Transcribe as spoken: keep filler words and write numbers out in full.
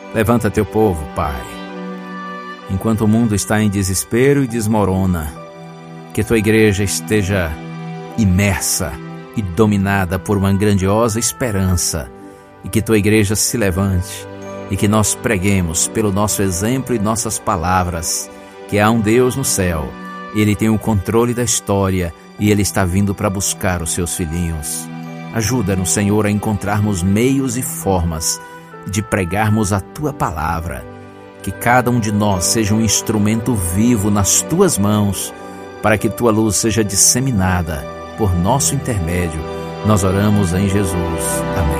Levanta teu povo, Pai. Enquanto o mundo está em desespero e desmorona, que tua igreja esteja imersa e dominada por uma grandiosa esperança, e que tua igreja se levante, e que nós preguemos pelo nosso exemplo e nossas palavras, que há um Deus no céu, Ele tem o controle da história e Ele está vindo para buscar os seus filhinhos. Ajuda-nos, Senhor, a encontrarmos meios e formas de pregarmos a tua palavra, que cada um de nós seja um instrumento vivo nas tuas mãos, para que tua luz seja disseminada por nosso intermédio. Nós oramos em Jesus. Amém.